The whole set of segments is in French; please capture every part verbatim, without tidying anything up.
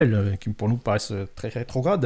qui pour nous paraissent très rétrogrades,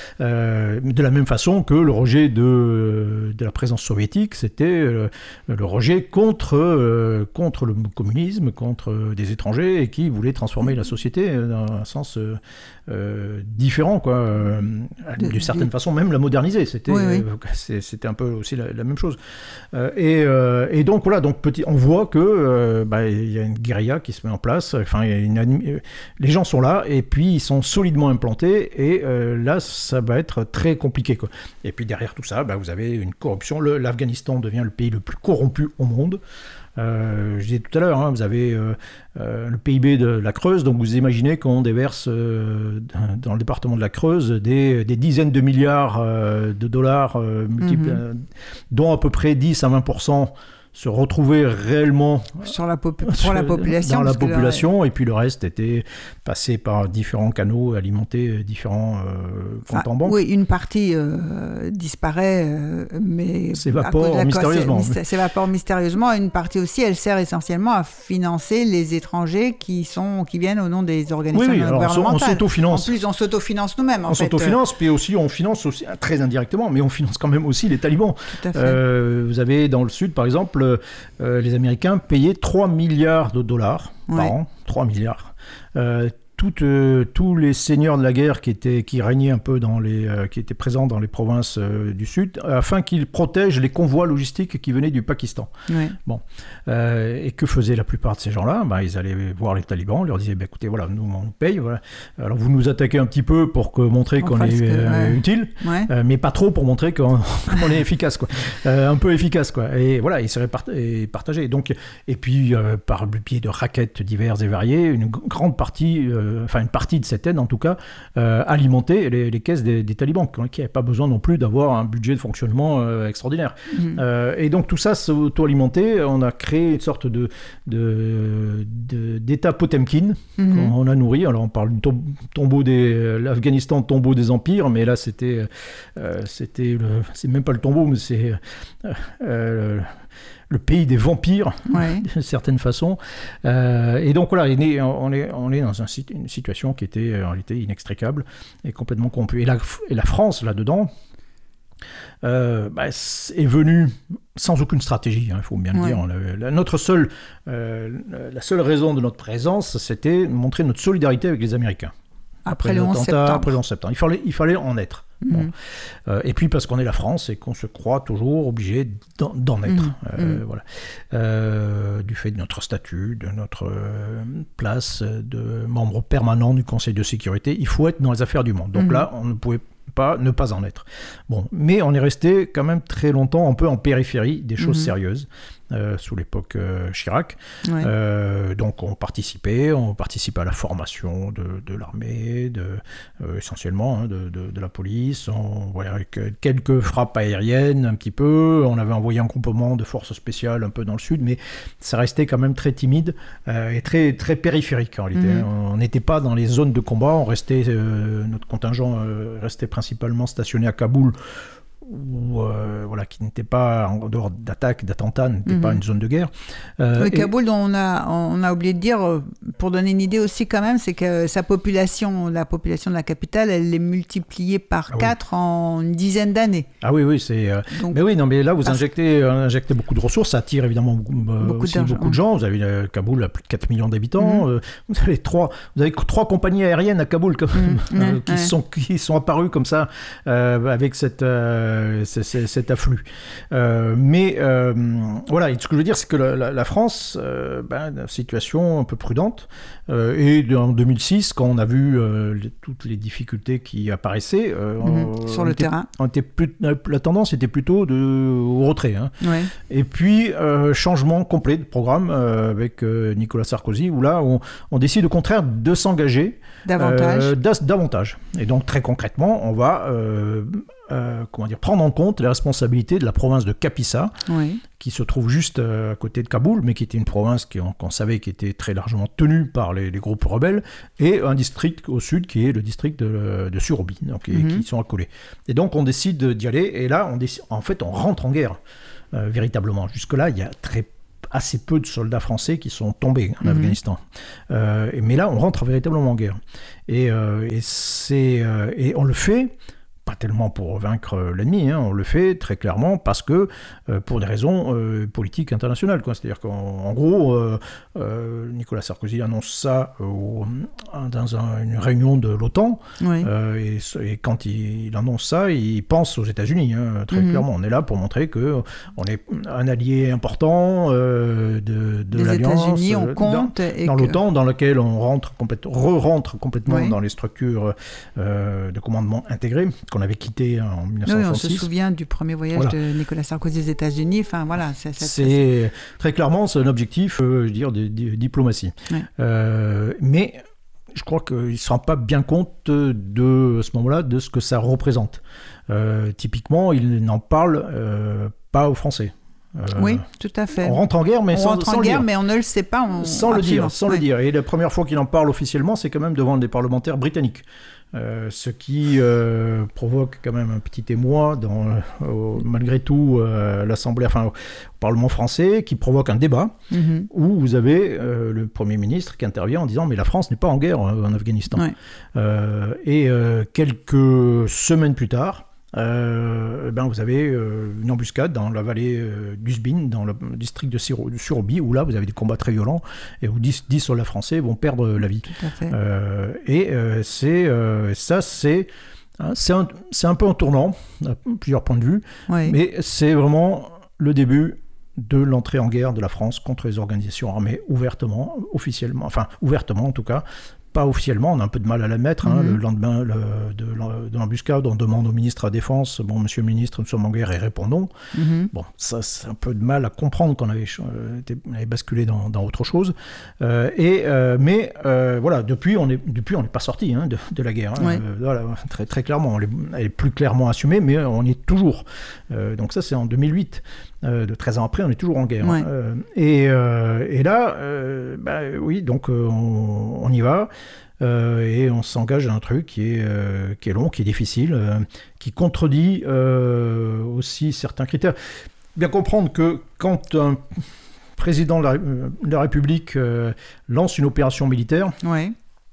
euh, de la même façon que le rejet de, de la présence soviétique, c'était euh, le rejet contre, euh, contre le communisme, contre des étrangers, et qui voulaient transformer la société dans un sens euh, euh, différent, quoi. Euh, d'une certaine façon, même la moderniser, c'était, oui, oui. Euh, c'est, c'était un peu aussi la, la même chose. Euh, et, euh, et donc voilà, donc, petit, on voit que euh, bah, y a une guérilla qui se met en place, enfin, y a une anim... les gens sont là, et puis sont solidement implantés, et euh, là ça va être très compliqué, quoi. Et puis derrière tout ça, bah, vous avez une corruption. Le, l'Afghanistan devient le pays le plus corrompu au monde. Euh, je disais tout à l'heure, hein, vous avez euh, euh, le P I B de la Creuse, donc vous imaginez qu'on déverse euh, dans le département de la Creuse des, des dizaines de milliards euh, de dollars, euh, multiples, mm-hmm. euh, dont à peu près dix à vingt pour cent se retrouver réellement sur la popu- pour la population, dans la population, là, et puis le reste était passé par différents canaux, alimentés différents euh, comptes enfin, en banque. Oui, une partie euh, disparaît, euh, mais s'évapore mystérieusement. C'est, s'évapore mystérieusement. Une partie aussi, elle sert essentiellement à financer les étrangers qui sont, qui viennent au nom des organisations oui, oui, gouvernementales. On s'autofinance. En plus, on s'autofinance nous-mêmes. En on fait. s'autofinance, puis aussi on finance aussi très indirectement, mais on finance quand même aussi les talibans. Tout à fait. Euh, vous avez dans le sud, par exemple. Euh, les Américains payaient trois milliards de dollars par ouais. an, trois milliards. Euh, toutes, euh, tous les seigneurs de la guerre qui, étaient, qui régnaient un peu dans les, euh, qui étaient présents dans les provinces euh, du Sud, afin qu'ils protègent les convois logistiques qui venaient du Pakistan. Ouais. Bon. Euh, et que faisaient la plupart de ces gens-là? Ben, ils allaient voir les talibans, ils leur disaient ben, écoutez, voilà, nous on paye, voilà. Alors vous nous attaquez un petit peu pour que, montrer on qu'on est que, euh, ouais. utile, ouais. euh, mais pas trop pour montrer qu'on, qu'on est efficace, quoi. Euh, un peu efficace, quoi. Et voilà, ils seraient part- et partagés. Donc, et puis, euh, par le biais de raquettes diverses et variées, une grande partie, euh, enfin une partie de cette aide, en tout cas, euh, alimentait les, les caisses des, des talibans, qui n'avaient pas besoin non plus d'avoir un budget de fonctionnement euh, extraordinaire. Mmh. Euh, et donc tout ça s'auto-alimentait. On a créé une sorte de, de, de d'État Potemkin mmh. qu'on a nourri. Alors on parle du tom- tombeau des l'Afghanistan, tombeau des empires, mais là c'était euh, c'était le, c'est même pas le tombeau, mais c'est euh, euh, le pays des vampires, ouais. d'une certaine façon. Euh, et donc voilà, on est, on est dans un, une situation qui était en réalité inextricable et complètement corrompue. Et la, et la France, là-dedans, euh, bah, est venue sans aucune stratégie, il hein, faut bien le ouais. dire. La, la, notre seule, euh, la seule raison de notre présence, c'était montrer notre solidarité avec les Américains. Après, après le onze septembre. Après le onze septembre. Il fallait, il fallait en être. Bon. Mmh. Euh, et puis parce qu'on est la France et qu'on se croit toujours obligé d'en, d'en être, mmh. Euh, mmh. voilà. Euh, du fait de notre statut, de notre euh, place de membre permanent du Conseil de sécurité, il faut être dans les affaires du monde. Donc mmh. là, on ne pouvait pas ne pas en être. Bon, mais on est resté quand même très longtemps un peu en périphérie des choses mmh. sérieuses. Euh, sous l'époque euh, Chirac. Ouais. Euh, donc on participait, on participait à la formation de, de l'armée, de, euh, essentiellement hein, de, de, de la police. On voyait avec quelques frappes aériennes un petit peu. On avait envoyé un groupement de forces spéciales un peu dans le sud, mais ça restait quand même très timide euh, et très, très périphérique en réalité. Mmh. On n'était pas dans les zones de combat. On restait, euh, notre contingent euh, restait principalement stationné à Kaboul, ou euh, voilà, qui n'était pas en dehors d'attaques, d'attentats, n'était mmh. pas une zone de guerre. Euh, oui, Kaboul, et... dont on a, on a oublié de dire, pour donner une idée aussi quand même, c'est que sa population, la population de la capitale, elle est multipliée par ah, quatre oui. en une dizaine d'années. Ah oui, oui, c'est... Euh... Donc, mais oui, non, mais là, vous injectez, euh, injectez beaucoup de ressources, ça attire évidemment beaucoup, aussi beaucoup de gens. Vous avez euh, Kaboul a plus de quatre millions d'habitants. Mmh. Euh, vous avez trois, vous avez trois compagnies aériennes à Kaboul quand même, mmh. euh, qui, ouais. sont, qui sont apparues comme ça, euh, avec cette... Euh, C'est, c'est, cet afflux. Euh, mais euh, voilà, et ce que je veux dire, c'est que la, la, la France, euh, ben, situation un peu prudente, euh, et en deux mille six, quand on a vu euh, les, toutes les difficultés qui apparaissaient, euh, mmh, on, sur le était, terrain, on était plus, la tendance était plutôt de, au retrait. Hein. Ouais. Et puis, euh, changement complet de programme euh, avec euh, Nicolas Sarkozy, où là, on, on décide au contraire de s'engager davantage. Euh, davantage. Et donc, très concrètement, on va... Euh, Euh, comment dire, prendre en compte les responsabilités de la province de Kapisa, oui. qui se trouve juste euh, à côté de Kaboul, mais qui était une province qui, on, qu'on savait qui était très largement tenue par les, les groupes rebelles, et un district au sud qui est le district de, de Surobi, donc, mm-hmm. et, qui sont accolés. Et donc on décide d'y aller, et là, on décide, en fait, on rentre en guerre, euh, véritablement. Jusque-là, il y a très assez peu de soldats français qui sont tombés en mmh. Afghanistan. Euh, mais là, on rentre véritablement en guerre. Et, euh, et, c'est, euh, et on le fait... pas tellement pour vaincre l'ennemi, hein, on le fait très clairement parce que euh, pour des raisons euh, politiques internationales, quoi. C'est-à-dire qu'en en gros, euh, euh, Nicolas Sarkozy annonce ça au, dans un, une réunion de l'OTAN, oui. euh, et, et quand il, il annonce ça, il pense aux États-Unis, hein, très mm-hmm. clairement. On est là pour montrer qu'on est un allié important euh, de, de Les l'Alliance, États-Unis, on compte dans, et dans que... l'OTAN, dans laquelle on rentre complète, re-rentre complètement oui. dans les structures euh, de commandement intégrées qu'on avait quitté en dix-neuf cent soixante-six. Oui, on se souvient du premier voyage voilà. de Nicolas Sarkozy aux États-Unis. Enfin, voilà, c'est, c'est, c'est, c'est... très clairement c'est un objectif, euh, je veux dire, de, de, de diplomatie. Oui. Euh, mais je crois qu'il ne se rend pas bien compte de à ce moment-là de ce que ça représente. Euh, typiquement, il n'en parle euh, pas aux Français. Euh, oui, tout à fait. On rentre en guerre, mais on sans, rentre sans en le guerre, dire. mais on ne le sait pas. On... Sans le dire, sans ouais. le dire. Et la première fois qu'il en parle officiellement, c'est quand même devant des parlementaires britanniques. Euh, ce qui euh, provoque quand même un petit émoi dans, euh, malgré tout, euh, l'Assemblée, enfin, au Parlement français, qui provoque un débat mm-hmm. où vous avez euh, le Premier ministre qui intervient en disant « mais la France n'est pas en guerre euh, en Afghanistan ouais. ». Euh, et euh, quelques semaines plus tard, Euh, ben vous avez euh, une embuscade dans la vallée euh, d'Uzbin, dans le district de Surobi, où là vous avez des combats très violents et où dix, dix soldats français vont perdre la vie. Tout à fait. Euh, et euh, c'est, euh, ça, c'est, hein, c'est, un, c'est un peu un tournant, à plusieurs points de vue, oui. mais c'est vraiment le début de l'entrée en guerre de la France contre les organisations armées ouvertement, officiellement, enfin ouvertement en tout cas. Pas officiellement, on a un peu de mal à l'admettre. Hein, mm-hmm. Le lendemain le, de, de l'embuscade, on demande au ministre à la Défense « Bon, monsieur le ministre, nous sommes en guerre » et répondons. Mm-hmm. Bon, ça, c'est un peu de mal à comprendre qu'on avait, euh, été, on avait basculé dans, dans autre chose. Euh, et, euh, mais euh, voilà, depuis, on n'est depuis, on n'est pas sorti hein, de, de la guerre. Hein, ouais. euh, voilà, très, très clairement. Elle est plus clairement assumée, mais on y est toujours. Euh, donc ça, c'est en deux mille huit. Euh, de treize ans après, on est toujours en guerre. Ouais. Euh, et, euh, et là, euh, bah, oui, donc euh, on, on y va. Euh, et on s'engage dans un truc qui est, euh, qui est long, qui est difficile, euh, qui contredit euh, aussi certains critères. Bien comprendre que quand un président de la, de la République euh, lance une opération militaire, ouais.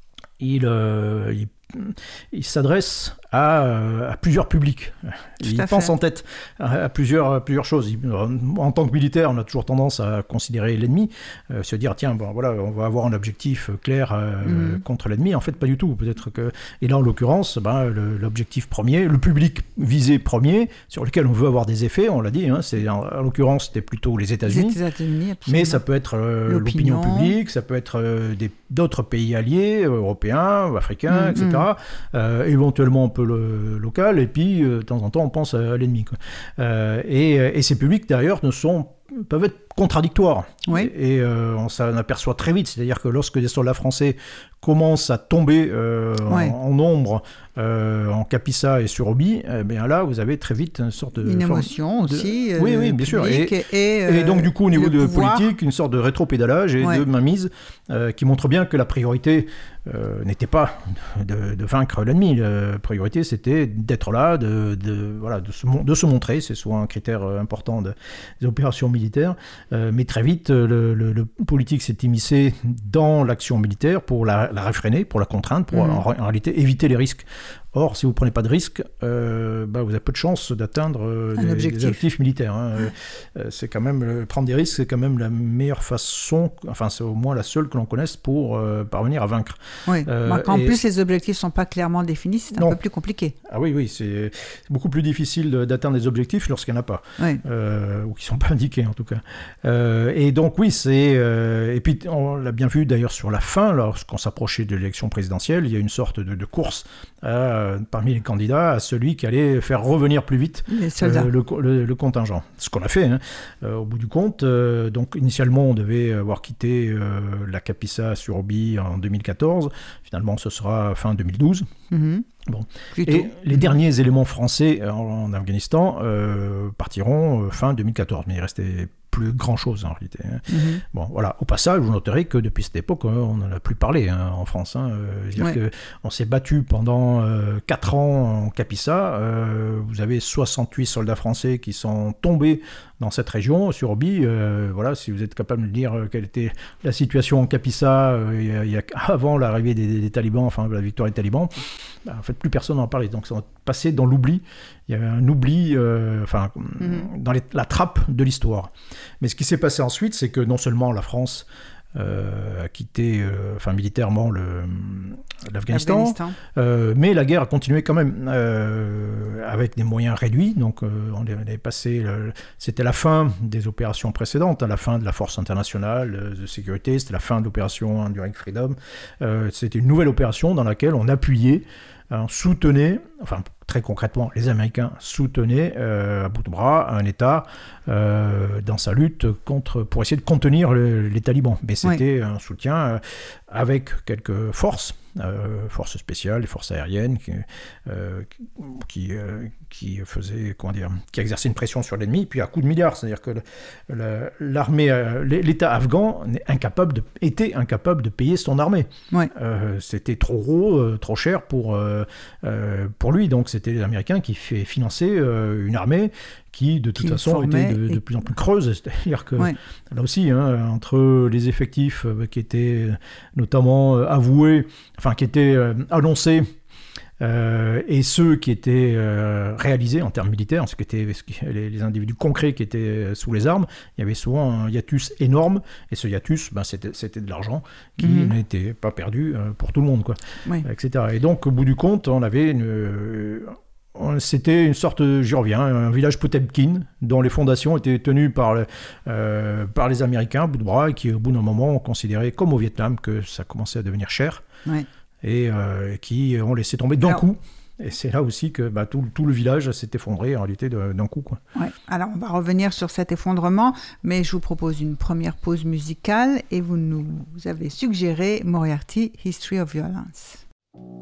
il, euh, il, il s'adresse à, à plusieurs publics. Il pense fait. en tête à, à, plusieurs, à plusieurs choses. En tant que militaire, on a toujours tendance à considérer l'ennemi, euh, se dire tiens, bon, voilà, on va avoir un objectif clair euh, mmh. contre l'ennemi. En fait, pas du tout. Peut-être que... Et là, en l'occurrence, ben, le, l'objectif premier, le public visé premier, sur lequel on veut avoir des effets, on l'a dit, hein, c'est, en, en l'occurrence, c'était plutôt les États-Unis. Les États-Unis, mais ça peut être euh, l'opinion. l'opinion publique, ça peut être euh, des, d'autres pays alliés, euh, européens, ou africains, mmh. et cetera. Mmh. Euh, éventuellement, on peut le local, et puis euh, de temps en temps on pense à l'ennemi. Quoi. Euh, et, et ces publics d'ailleurs ne sont, peuvent être contradictoires. Oui. Et, et euh, on s'en aperçoit très vite, c'est-à-dire que lorsque des soldats français commencent à tomber euh, oui. en, en nombre euh, en Kapisa et sur Obi, eh bien là vous avez très vite une sorte de... Une émotion de... aussi. Oui, oui, bien sûr. Et, et, et, et donc du coup au niveau de pouvoir... politique, une sorte de rétropédalage et ouais. de mainmise euh, qui montre bien que la priorité euh, n'était pas de, de vaincre l'ennemi. La priorité c'était d'être là, de, de, voilà, de, se, de se montrer, c'est souvent un critère important de, des opérations militaires. Euh, mais très vite, le, le, le politique s'est immiscé dans l'action militaire pour la, la réfréner, pour la contraindre, pour mmh. en, en réalité éviter les risques. Or, si vous ne prenez pas de risque, euh, bah, vous avez peu de chances d'atteindre euh, des, objectif. des objectifs militaires. Hein. Mmh. Euh, c'est quand même, euh, prendre des risques, c'est quand même la meilleure façon, enfin c'est au moins la seule que l'on connaisse pour euh, parvenir à vaincre. Oui, euh, en et... plus les objectifs ne sont pas clairement définis, c'est un non. peu plus compliqué. Ah oui, oui, c'est beaucoup plus difficile d'atteindre des objectifs lorsqu'il n'y en a pas, oui. euh, ou qui ne sont pas indiqués en tout cas. Euh, et donc oui, c'est... Euh, et puis on l'a bien vu d'ailleurs sur la fin, lorsqu'on s'approchait de l'élection présidentielle, il y a une sorte de, de course à parmi les candidats à celui qui allait faire revenir plus vite euh, le, le, le contingent. Ce qu'on a fait, hein. euh, au bout du compte. Euh, donc, initialement, on devait avoir quitté euh, la Kapisa sur Obi en deux mille quatorze. Finalement, ce sera fin deux mille douze. Mm-hmm. Bon. Et les derniers éléments français en, en Afghanistan euh, partiront euh, fin deux mille quatorze. Mais il restait plus grand-chose en réalité. Mm-hmm. Bon, voilà. Au passage, vous noterez que depuis cette époque, on n'en a plus parlé hein, en France. Hein. C'est-à-dire ouais. qu'on s'est battu pendant euh, quatre ans en Capissa. Euh, vous avez soixante-huit soldats français qui sont tombés dans cette région, sur Obi. Euh, voilà, si vous êtes capable de dire quelle était la situation en Capissa euh, il y a, il y a, avant l'arrivée des, des talibans, enfin la victoire des talibans, bah, en fait, plus personne n'en parlait. Donc ça a passé dans l'oubli. Il y avait un oubli, euh, enfin, mm-hmm. dans les, la trappe de l'histoire. Mais ce qui s'est passé ensuite, c'est que non seulement la France euh, a quitté, euh, enfin militairement, le, l'Afghanistan, euh, mais la guerre a continué quand même euh, avec des moyens réduits. Donc, euh, on est passé, le, c'était la fin des opérations précédentes, à la fin de la force internationale de sécurité, c'était la fin de l'opération Enduring Freedom. Euh, c'était une nouvelle opération dans laquelle on appuyait, on soutenait, enfin très concrètement, les Américains soutenaient euh, à bout de bras un État euh, dans sa lutte contre, pour essayer de contenir le, les talibans. Mais c'était oui. un soutien euh, avec quelques forces, euh, forces spéciales, les forces aériennes, qui, euh, qui, euh, qui faisaient, comment dire, qui exerçaient une pression sur l'ennemi, puis à coups de milliards. C'est-à-dire que le, l'armée, euh, l'État afghan incapable de, était incapable de payer son armée. Oui. Euh, c'était trop gros, euh, trop cher pour, euh, euh, pour lui. Donc c'était les Américains qui fait financer euh, une armée qui, de toute qui façon, était de, de plus en plus creuse. C'est-à-dire que, ouais. là aussi, hein, entre les effectifs euh, qui étaient notamment euh, avoués, enfin, qui étaient euh, annoncés, euh, et ceux qui étaient euh, réalisés en termes militaires, ce qui étaient les, les individus concrets qui étaient sous les armes, il y avait souvent un hiatus énorme, et ce hiatus, ben, c'était, c'était de l'argent qui mm-hmm. n'était pas perdu euh, pour tout le monde, quoi, oui. et cetera. Et donc, au bout du compte, on avait une... Euh, C'était une sorte, j'y reviens, un village Potemkin dont les fondations étaient tenues par, le, euh, par les Américains, à bout de bras, et qui au bout d'un moment ont considéré, comme au Vietnam, que ça commençait à devenir cher, ouais. et euh, qui ont laissé tomber d'un Alors... coup. Et c'est là aussi que bah, tout, tout le village s'est effondré en réalité de, d'un coup, quoi. Ouais. Alors on va revenir sur cet effondrement, mais je vous propose une première pause musicale, et vous nous vous avez suggéré Moriarty, History of Violence.